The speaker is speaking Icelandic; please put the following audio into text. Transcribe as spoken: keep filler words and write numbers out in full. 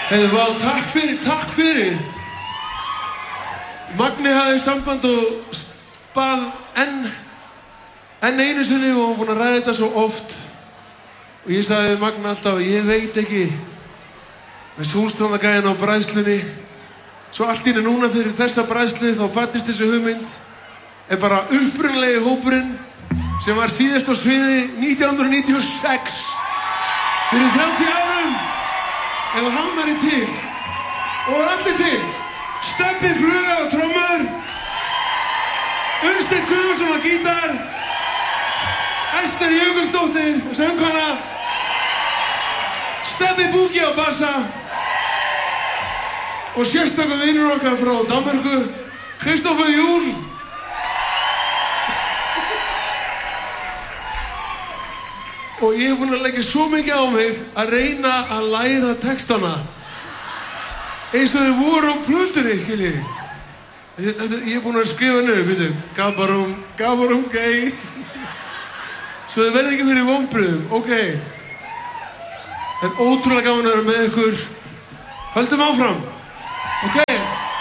Heiðu, vá, takk fyrir, takk fyrir. Magni hafði samband og bað enn, enn einu sinni og hann búinn að ræða þetta svo oft. Og ég sagði við Magna alltaf, ég veit ekki, með Súlstrandagæðin á bræðslunni, svo allt í einu núna fyrir þessa bræðslu þá fattist þessi hugmynd, er bara upprunalegi hópurinn sem var síðast á sviði nítján hundruð níutíu og sex, fyrir þrjátíu árum. Ef hann væri til og allir til Stebbi Fluga á trommur, Unnsteinn Guðjónsson á gítar, Ester Jökulsdóttir söngkona, Stebbi Búki á bassa og sérstakur vinur okkar frá Danmörku, Kristoffer Júl. Og ég hef búinn að leggja svo mikið á mig að reyna að læra textana eins og þau voru á plötunni, skiljið. Ég hef búinn að skrifa niður, veitu, gabarum, gabarum, gay. Svo þau verði ekki fyrir vonbrigðum, ok. En ótrúlega gaman að vera með ykkur. Höldum áfram, ok.